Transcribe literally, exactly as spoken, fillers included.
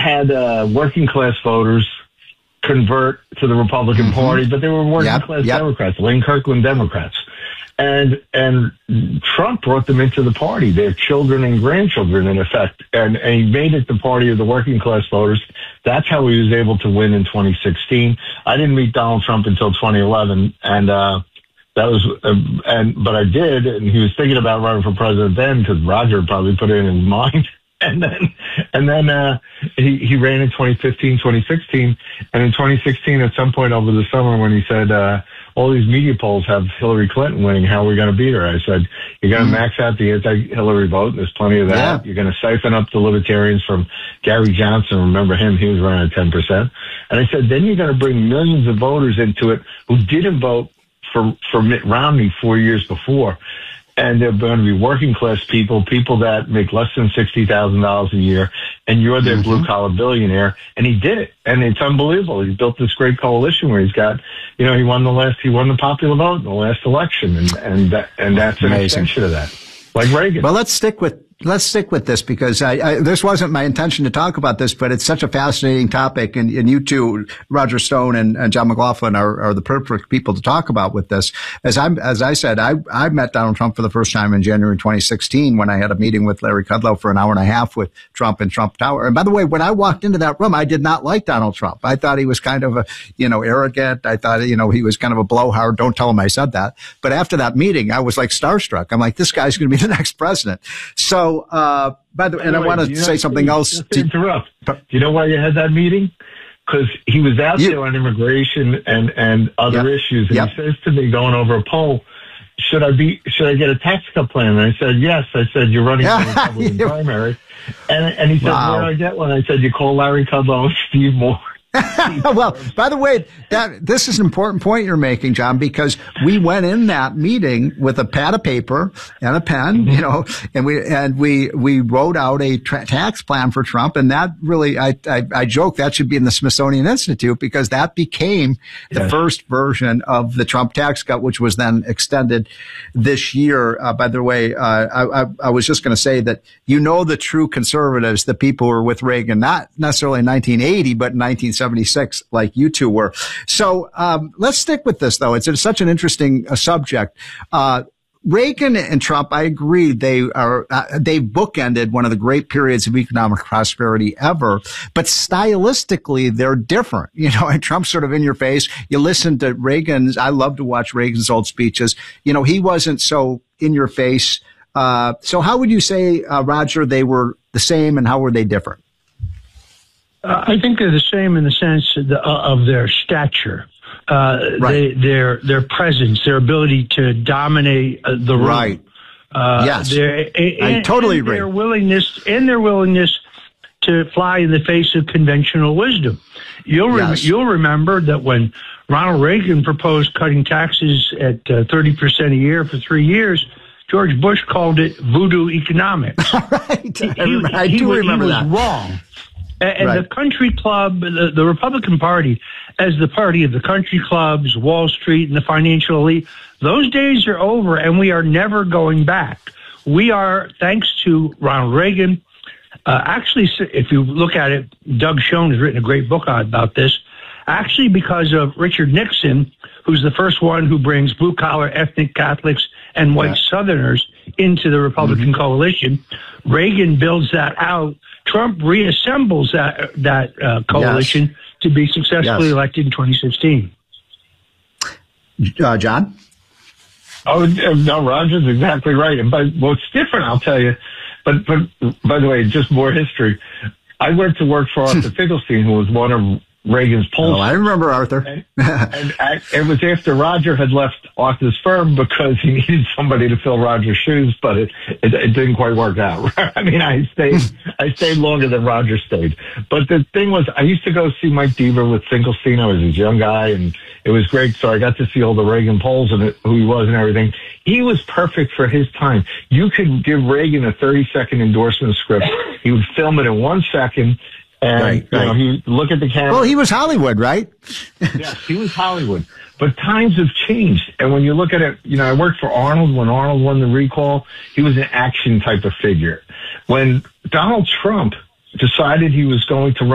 had uh, working class voters convert to the Republican mm-hmm. Party, but they were working yep, class yep. Democrats, Lane Kirkland Democrats. And and Trump brought them into the party, their children and grandchildren, in effect, and, and he made it the party of the working class voters. That's how he was able to win in twenty sixteen. I didn't meet Donald Trump until twenty eleven, and uh, that was, uh, and but I did, and he was thinking about running for president then because Roger probably put it in his mind. And then, and then uh, he he ran in twenty fifteen, twenty sixteen, and in twenty sixteen, at some point over the summer, when he said, uh, "All these media polls have Hillary Clinton winning. How are we going to beat her?" I said, "You're going to mm-hmm. max out the anti-Hillary vote. There's plenty of that. Yeah. You're going to siphon up the libertarians from Gary Johnson. Remember him? He was running at ten percent." And I said, "Then you're going to bring millions of voters into it who didn't vote for for Mitt Romney four years before." And they're going to be working class people, people that make less than sixty thousand dollars a year, and you're their mm-hmm. blue collar billionaire. And he did it. And it's unbelievable. He's built this great coalition where he's got, you know, he won the last, he won the popular vote in the last election. And, and, that, and that's an Amazing. extension of that. Like Reagan. Well, let's stick with, let's stick with this because I, I, this wasn't my intention to talk about this, but it's such a fascinating topic. And, and you two, Roger Stone and, and John McLaughlin, are, are the perfect people to talk about with this. As I'm, as I said, I, I met Donald Trump for the first time in January twenty sixteen when I had a meeting with Larry Kudlow for an hour and a half with Trump in Trump Tower. And by the way, when I walked into that room, I did not like Donald Trump. I thought he was kind of a, you know, arrogant. I thought, you know, he was kind of a blowhard. Don't tell him I said that. But after that meeting, I was like starstruck. I'm like, this guy's going to be the next president. So, uh, by the way, and I want to say something else. Just to interrupt. Do you know why you had that meeting? Because he was out you, there on immigration and, and other yep, issues. And yep. he says to me, going over a poll, should I be, should I get a tax cut plan? And I said, yes. I said, you're running for the Republican primary. And, and he said, wow. where do I get one? I said, you call Larry Kudlow and Steve Moore. Well, by the way, that this is an important point you're making, John, because we went in that meeting with a pad of paper and a pen, mm-hmm. you know, and we and we we wrote out a tra- tax plan for Trump, and that really, I, I I joke that should be in the Smithsonian Institute because that became the yes. first version of the Trump tax cut, which was then extended this year. Uh, by the way, uh, I, I I was just going to say that you know the true conservatives, the people who were with Reagan, not necessarily in nineteen eighty, but in nineteen seventy-six, like you two were. So um, let's stick with this, though. It's, it's such an interesting uh, subject. Uh, Reagan and Trump, I agree, they are uh, they bookended one of the great periods of economic prosperity ever. But stylistically, they're different. You know, and Trump's sort of in your face. You listen to Reagan's. I love to watch Reagan's old speeches. You know, he wasn't so in your face. Uh, so how would you say, uh, Roger, they were the same, and how were they different? Uh, I think they're the same in the sense of, the, uh, of their stature, uh, right. they, their their presence, their ability to dominate uh, the room. Right. Uh, yes. Their, and, I totally and agree. Their willingness and their willingness to fly in the face of conventional wisdom. You'll rem- yes. you'll remember that when Ronald Reagan proposed cutting taxes at uh, thirty percent a year for three years. George Bush called it voodoo economics. right. He, I, I he, do he, remember he was that. wrong. And right. the country club, the, the Republican Party, as the party of the country clubs, Wall Street, and the financial elite, those days are over, and we are never going back. We are, thanks to Ronald Reagan, uh, actually, if you look at it, Doug Schoen has written a great book about this, actually because of Richard Nixon, who's the first one who brings blue-collar ethnic Catholics and white yeah. Southerners into the Republican mm-hmm. coalition. Reagan builds that out. Trump reassembles that that uh, coalition yes. to be successfully yes. elected in twenty sixteen. Uh, John? Oh, no, Roger's exactly right. And by, well, it's different, I'll tell you. But, but by the way, just more history. I went to work for Arthur Finkelstein, who was one of Reagan's polls. Oh, I remember Arthur. and, and I, it was after Roger had left Arthur's firm because he needed somebody to fill Roger's shoes, but it, it, it didn't quite work out. I mean, I stayed, I stayed longer than Roger stayed. But the thing was, I used to go see Mike Deaver with Finkelstein. I was his young guy, and it was great. So I got to see all the Reagan polls and who he was and everything. He was perfect for his time. You could give Reagan a thirty second endorsement script. He would film it in one second. And, right, you right. know, he look at the camera. Well, he was Hollywood, right? Yes, he was Hollywood. But times have changed. And when you look at it, you know, I worked for Arnold when Arnold won the recall. He was an action type of figure. When Donald Trump decided he was going to run